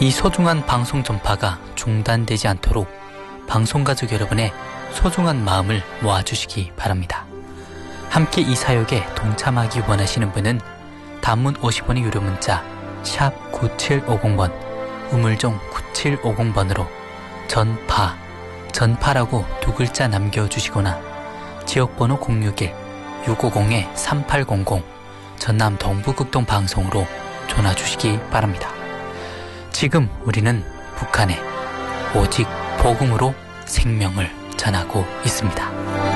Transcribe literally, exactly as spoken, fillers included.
이 소중한 방송 전파가 중단되지 않도록 방송가족 여러분의 소중한 마음을 모아주시기 바랍니다. 함께 이 사역에 동참하기 원하시는 분은 단문 오십 원의 유료 문자 샵 구칠오공 번, 우물정 구칠오공 번으로 전파, 전파라고 두 글자 남겨주시거나 지역번호 공육일 육오공 삼팔공공 전남 동부극동 방송으로 전화주시기 바랍니다. 지금 우리는 북한에 오직 복음으로 생명을 전하고 있습니다.